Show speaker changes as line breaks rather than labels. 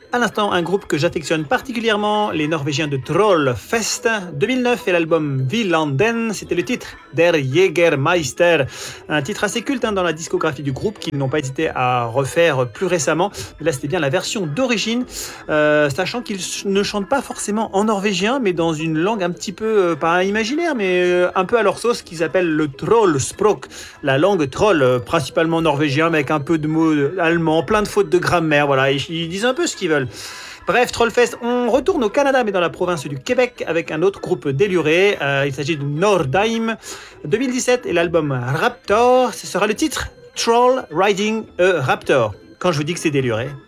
À l'instant, un groupe que j'affectionne particulièrement, les Norvégiens de Trollfest. 2009 et l'album Villanden, c'était le titre Der Jägermeister. Un titre assez culte dans la discographie du groupe qu'ils n'ont pas hésité à refaire plus récemment. Mais là, c'était bien la version d'origine, sachant qu'ils ne chantent pas forcément en norvégien, mais dans une langue un petit peu, pas imaginaire, mais un peu à leur sauce, qu'ils appellent le Trollspråk, la langue troll, principalement norvégien, mais avec un peu de mots allemands, plein de fautes de grammaire, voilà, ils disent un peu ce qu'ils veulent. Bref, Trollfest, on retourne au Canada, mais dans la province du Québec, avec un autre groupe déluré. Il s'agit de Nordheim. 2017 et l'album Raptor, ce sera le titre Troll Riding a Raptor. Quand je vous dis que c'est déluré.